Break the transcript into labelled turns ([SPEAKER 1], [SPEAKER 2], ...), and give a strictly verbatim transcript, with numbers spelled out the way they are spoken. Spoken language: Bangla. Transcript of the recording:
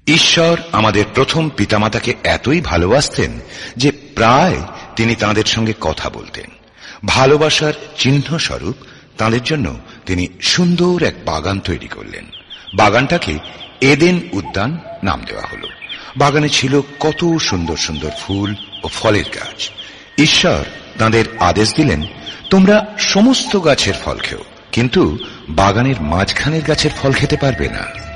[SPEAKER 1] ঈশ্বর আমাদের প্রথম পিতামাতাকে এতই ভালোবাসতেন যে প্রায় তিনি তাঁদের সঙ্গে কথা বলতেন। ভালোবাসার চিহ্ন স্বরূপ তাঁদের জন্য তিনি সুন্দর এক বাগান তৈরি করলেন। বাগানটাকে এডেন উদ্যান নাম দেওয়া হল। বাগানে ছিল কত সুন্দর সুন্দর ফুল ও ফলের গাছ। ঈশ্বর তাঁদের আদেশ দিলেন, তোমরা সমস্ত গাছের ফল খেও, কিন্তু বাগানের মাঝখানের গাছের ফল খেতে পারবে না।